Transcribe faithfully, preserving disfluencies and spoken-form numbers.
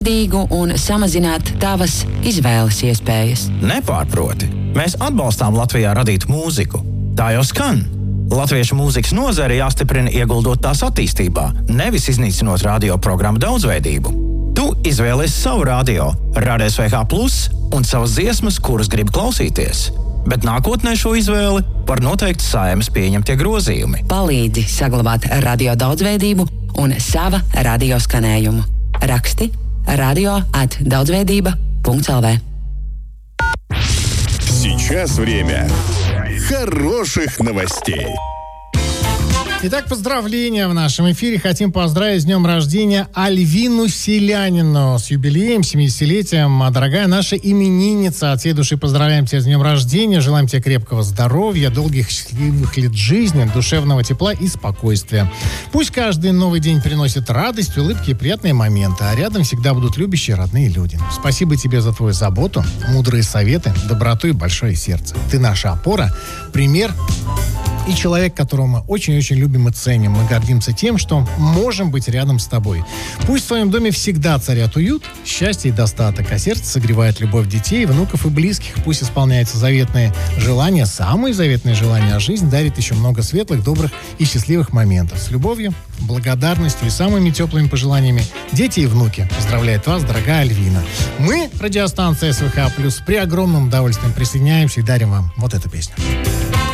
dīgu un samazināt tavas izvēles iespējas. Nepārproti, mēs atbalstām Latvijā radītu mūziku. Tā jau skan. Latviešu mūzikas nozare jāstiprina ieguldot tās attīstībā, nevis iznīcinot radioprogrammu daudzveidību. Tu izvēlies savu radio, R S V H plus, un savas dziesmas, kuras gribi klausīties. Bet nākotnē šo izvēli var noteikt Saeimas pieņemtie grozījumi. Palīdzi saglabāt radio daudzveidību un sava radio skanējumu. Raksti radio at daudzveidība punkts l v. Сейчас время хороших новостей. Итак, поздравления в нашем эфире. Хотим поздравить с днем рождения Альвину Селянину с юбилеем, семидесятилетием. Дорогая наша именинница, от всей души поздравляем тебя с днем рождения. Желаем тебе крепкого здоровья, долгих счастливых лет жизни, душевного тепла и спокойствия. Пусть каждый новый день приносит радость, улыбки и приятные моменты, а рядом всегда будут любящие родные люди. Спасибо тебе за твою заботу, мудрые советы, доброту и большое сердце. Ты наша опора, пример и человек, которого мы очень-очень любим и ценим. Мы гордимся тем, что можем быть рядом с тобой. Пусть в твоем доме всегда царят уют, счастье и достаток, а сердце согревает любовь детей, внуков и близких. Пусть исполняются заветные желания, самые заветные желания, а жизнь дарит еще много светлых, добрых и счастливых моментов. С любовью, благодарностью и самыми теплыми пожеланиями дети и внуки поздравляют вас, дорогая Альвина. Мы, радиостанция эс вэ ха плюс, при огромном удовольствии присоединяемся и дарим вам вот эту песню.